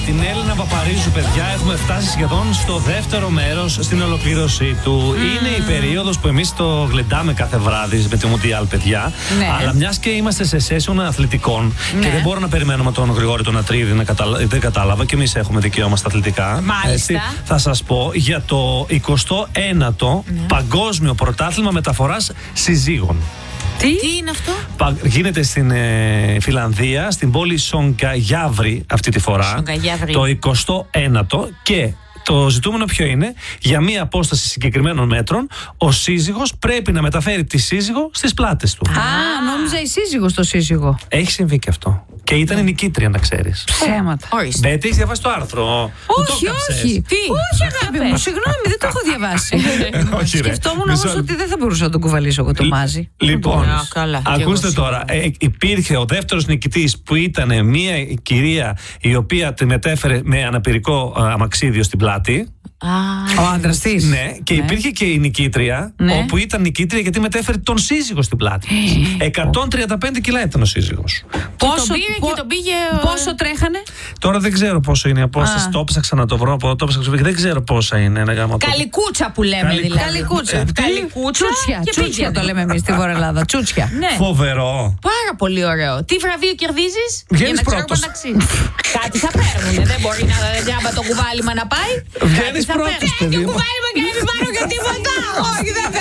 την Έλληνα Παπαρίζου, παιδιά, έχουμε φτάσει σχεδόν στο δεύτερο μέρος στην ολοκλήρωσή του. Είναι η περίοδος που εμείς το γλεντάμε κάθε βράδυ με τη Μουντιάλ, παιδιά. Ναι. Αλλά μιας και είμαστε σε session αθλητικών και δεν μπορώ να περιμένουμε τον Γρηγόρη τον Ατρίδη δεν κατάλαβα, και εμείς έχουμε δικαίωμα στα αθλητικά. Μάλιστα. Θα σας πω για το 29ο Παγκόσμιο Πρωτάθλημα Μεταφοράς Συζύγων. Τι είναι αυτό? Γίνεται στην Φιλανδία, στην πόλη Σονγκαγιάβρη αυτή τη φορά. Το 29ο, και το ζητούμενο ποιο είναι? Για μία απόσταση συγκεκριμένων μέτρων, ο σύζυγος πρέπει να μεταφέρει τη σύζυγο στις πλάτες του. Νόμιζα η σύζυγος το σύζυγο. Έχει συμβεί και αυτό. Και ήταν η νικήτρια, να ξέρεις. Ψέματα. Μπέτη, έχεις διαβάσει το άρθρο? Όχι. Όχι, αγάπη μου, συγγνώμη, δεν το έχω διαβάσει. Σκεφτόμουν όμως ότι δεν θα μπορούσα να τον κουβαλήσω εγώ το μάζι. Λοιπόν, ακούστε τώρα. Υπήρχε ο δεύτερος νικητής, που ήταν μια κυρία η οποία τη μετέφερε με αναπηρικό αμαξίδιο στην πλάτη. Ο άντρας της. Ναι, και υπήρχε και η νικήτρια, όπου ήταν νικήτρια γιατί μετέφερε τον σύζυγο στην πλάτη. 135 κιλά ήταν ο σύζυγος. Πόσο τρέχανε? Τώρα δεν ξέρω πόσο είναι η απόσταση. Το έψαξα να το βρω από εδώ, δεν ξέρω πόσα είναι. Καλικούτσα που λέμε δηλαδή. Καλικούτσα. Τσούτσια το λέμε εμείς στη Βόρεια Ελλάδα. Τσούτσια. Φοβερό. Πάρα πολύ ωραίο. Τι βραβείο κερδίζεις? Βγαίνεις πρώτος. Κάτι θα παίρνουν. Δεν μπορεί να τζάμπα το κουβάλιμα να πάει. Βγαίνεις πρώτος, παιδί μου. Κουβάλιμα και να μην πάρω και τίποτα. Όχι, δεν